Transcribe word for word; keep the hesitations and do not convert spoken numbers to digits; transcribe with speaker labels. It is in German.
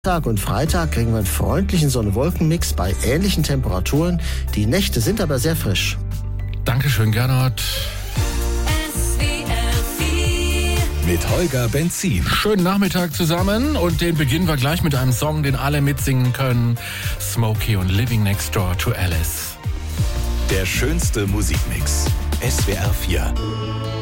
Speaker 1: Tag und Freitag kriegen wir einen freundlichen Sonne-Wolken-Mix bei ähnlichen Temperaturen. Die Nächte sind aber sehr frisch.
Speaker 2: Dankeschön, Gernot.
Speaker 3: Mit Holger Benzin.
Speaker 2: Schönen Nachmittag zusammen und den beginnen wir gleich mit einem Song, den alle mitsingen können. Smokey und Living Next Door to Alice.
Speaker 3: Der schönste Musikmix. S W R vier.